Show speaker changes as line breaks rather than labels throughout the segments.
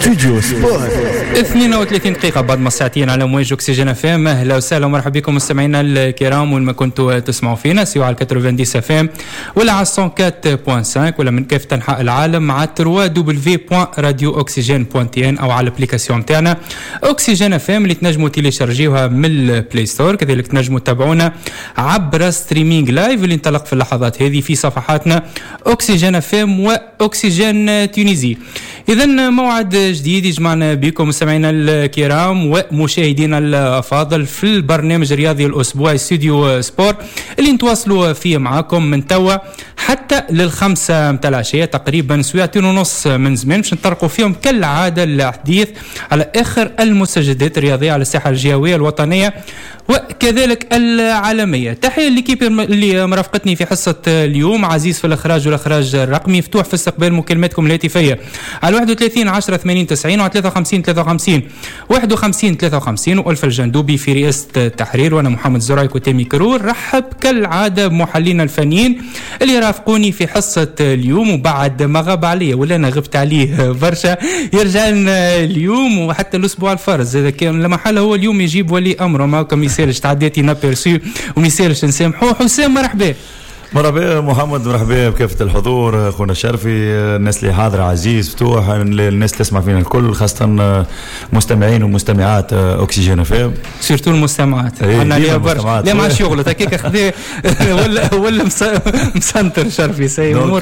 استوديو سبور
32 دقيقة بعد ما ساعتين على موج أكسجين اف ام. أهلا وسهلا ومرحبا بكم مستمعينا الكرام وين ما كنتوا تسمعوا فينا، سواء على 90 اف ام ولا على 104.5 ولا من كافة أنحاء العالم على www.radiooxygen.tn أو على الابليكاسيون تاعنا أكسجين اف ام اللي تنجموا تيليشارجيوها من البلاي ستور. كذلك تنجموا تتابعونا عبر ستريمينج لايف اللي انطلق في اللحظات هذه في صفحاتنا أكسجين اف ام وأكسجين تونيزي. إذن موعد جديد يجمعنا بكم مستمعينا الكرام ومشاهدينا الأفاضل في البرنامج الرياضي الأسبوعي استوديو سبور اللي نتواصلوا فيه معاكم من توا حتى للخمسة متاع العشية تقريبا ساعتين ونص من زمان باش نطرقوا فيهم كالعادة الحديث على آخر المستجدات الرياضية على الساحة الجهوية الوطنية وكذلك العالمية. تحية للكيب اللي مرافقتني في حصة اليوم، عزيز في الإخراج والإخراج الرقمي، مفتوح في استقبال مكالماتكم الهاتفية على 31 10 80 90 و 53 53 51 53 وألف الجندوبي في رئاسة التحرير، وأنا محمد زرايك وتامي كرور. رحب كالعادة بمحللين الفنيين اللي رافقوني في حصة اليوم، وبعد ما غاب عليه ولا أنا غبت عليه برشا يرجع لنا اليوم وحتى الأسبوع الفارز إذا كان لمحل هو اليوم يجيب ولي أمره معكم يسالش تعديتي نابيرسو وميسالش نسامحوه. حسام مرحبا.
مرحبا محمد، مرحبا بكافة الحضور اخونا شرفي، الناس اللي حاضره عزيز فتوح، الناس تسمع فينا الكل، خاصه مستمعين ومستمعات اكسجين اف ام،
سيرتو المستمعات. انا ليا برشا لا مع شغله هكاك خذ ولا مسنتر شرفي سي امور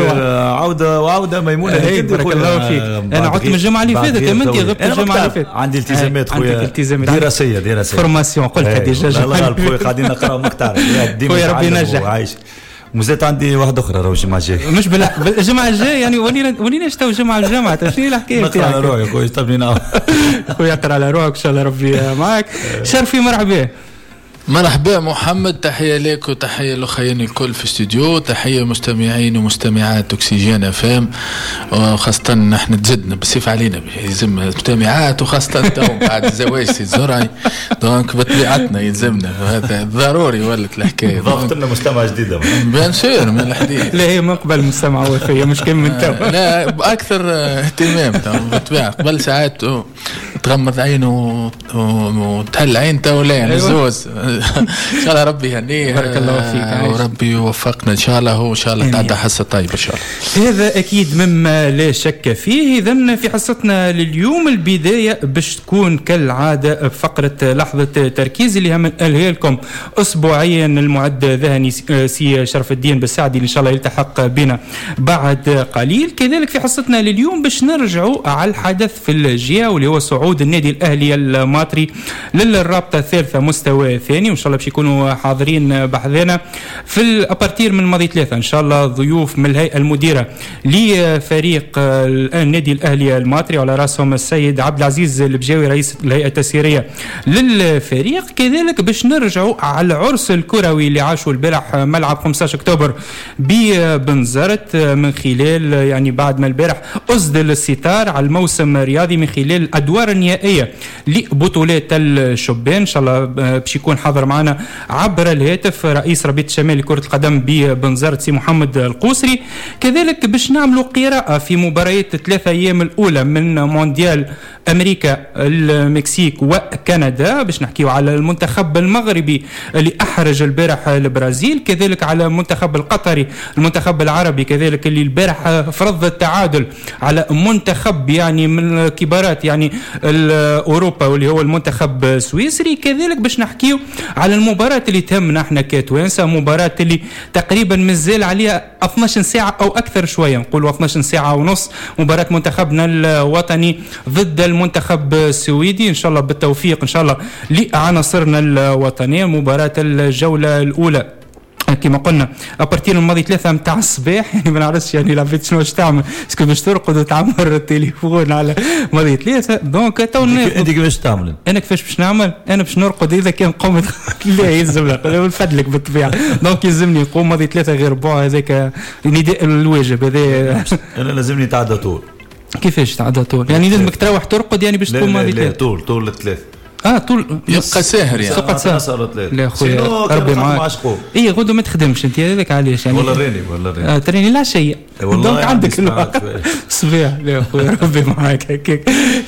عوده ميمونه.
بارك الله فيك. انا عدت من الجمعه اللي فاتت، انت غبت الجمعه اللي فاتت.
عندي التزامات خويا دراسيه
فورماسيون قلت ديجا.
لا خويا قاعدين نقراو مقطع
خويا ربي ينجح.
وزيت عندي واحدة أخرى راهو الجمعة الجاية،
مش بالجمعة الجاية يعني ولينا نشتاو الجمعة شنو الحكاية
تاعك؟ نقرا على روحك خويا طبني
خويا اقرا على روحك إن شاء الله ربي معك. شرفي مرحبا.
مرحبا محمد، تحية لك وتحية لأخياني الكل في استوديو، تحية مستمعين ومستمعات أكسجين أفام، وخاصة نحن تزدنا بصيف علينا يلزم مستمعات، وخاصة تو بعد الزواج سي زراي دونك بطبيعتنا يلزمنا، هذا ضروري ولت الحكاية.
ضافت لنا مستمع جديدة
بيان سير من الحديث.
لا هي مقبل مستمع وفية مش كم من تو.
لا بأكثر اهتمام بالطبيعة. قبل ساعات تغمض عينه وتهل عين تو لا نزوز. ان شاء الله ربي يهنيه،
بارك الله فيك
وربي يوفقنا ان شاء الله، هو ان شاء الله تعدى حصه طيبه ان شاء الله.
هذا اكيد مما لا شك فيه. اذا في حصتنا لليوم البدايه باش تكون كالعاده بفقره لحظه تركيز اللي هي لكم اسبوعيا المعد ذهني سي شرف الدين بالسعدي ان شاء الله يلتحق بنا بعد قليل. كذلك في حصتنا لليوم باش نرجعوا على الحدث في الجهه واللي هو صعود النادي الاهلي الماطري للرابطه الثالثه مستوى ثاني، وان شاء الله باش يكونوا حاضرين بحذنا في الابارتير من الماضي ثلاثة ان شاء الله ضيوف من الهيئه المديره لفريق النادي الاهلي الماطري وعلى راسهم السيد عبد العزيز البجاوي رئيس الهيئه التسييريه للفريق. كذلك باش نرجعوا على العرس الكروي اللي عاشوا البارح ملعب 15 اكتوبر ببنزرت من خلال يعني بعد ما البارح اسدل الستار على الموسم الرياضي من خلال الادوار النهائيه لبطولات الشبان. ان شاء الله باش يكون حاضر معنا عبر الهاتف رئيس رابطة شمال كرة القدم ببنزرت سي محمد القوسري. كذلك باش نعملوا قراءة في مباريات 3 أيام الأولى من مونديال أمريكا المكسيك وكندا، باش نحكيوا على المنتخب المغربي اللي أحرج البارح البرازيل، كذلك على المنتخب القطري، المنتخب العربي كذلك اللي البارح فرض التعادل على منتخب يعني من كبارات يعني أوروبا واللي هو المنتخب السويسري. كذلك باش نحكيوا على المباراة اللي تهمنا احنا كتوانسة، مباراة اللي تقريبا مازال عليها 12 ساعة أو أكثر شوية، نقولوا 12 ساعة ونص، مباراة منتخبنا الوطني ضد المنتخب السويدي. إن شاء الله بالتوفيق إن شاء الله لعناصرنا الوطنية. مباراة الجولة الأولى كما قلنا ابارتين الماضي 3 متاع الصباح، يعني ما نعرفش يعني لعبت شنو باش تعمل، اسكو باش ترقد وتعمر التليفون على ماضي 3 دونك تو
انت كيفاش تعمل؟
انا كيفاش باش نعمل؟ انا باش نرقد اذا كان قمت لا يلزم لك نفدلك بالطبيعه، دونك يلزمني نقوم ماضي 3 غير ربع، هذاك نداء الواجب هذا.
انا لازمني تعدى طول.
كيفاش تعدى طول؟ يعني لازمك تروح ترقد يعني باش تقوم ماضي 3؟
لا طول 3
طول
يبقى ساهر يعني
فقط سهر. لا خويا ربي معاك. اي غدو ما تخدمش انت هذاك علاش يعني
والله
تريني لا شيء دونك عندك الوقت صباح. لا خويا ربي معاك هكاك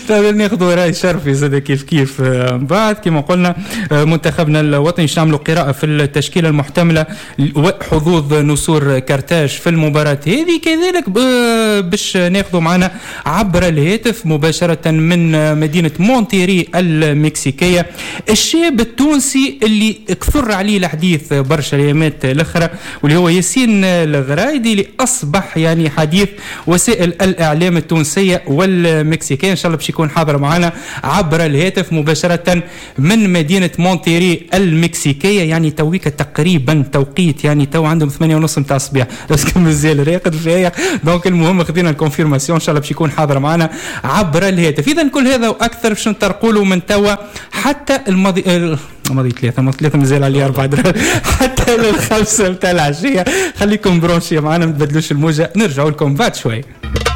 ناخذوا راي شرفي زاد كيف بعد كما قلنا منتخبنا الوطني يعملوا قراءه في التشكيله المحتمله وحظوظ نسور كارتاج في المباراه هذه. كذلك باش ناخذوا معنا عبر الهاتف مباشره من مدينه مونتيري المكسيكيه الشاب التونسي اللي كثر عليه الحديث برشا الايامات الاخرى واللي هو ياسين الغرايدي اللي اصبح يعني حديث وسائل الاعلام التونسيه والمكسيكيه. ان شاء الله باش يكون حاضر معنا عبر الهاتف مباشره من مدينه مونتيري المكسيكيه. يعني تويك تقريبا توقيت يعني تو عندهم 8:30 نتاع الصباح بس كان مازال راقد فايق. دونك المهم خدينا الكونفيرماسيون ان شاء الله باش يكون حاضر معنا عبر الهاتف. اذا كل هذا واكثر باش نطرقوا من توا حتى الماضي 3 مازال عليه 4 حتى لل5 نتاع العشيه. خليكم برونشي معنا ما تبدلوش الموجه نرجعوا لكم بعد شوي.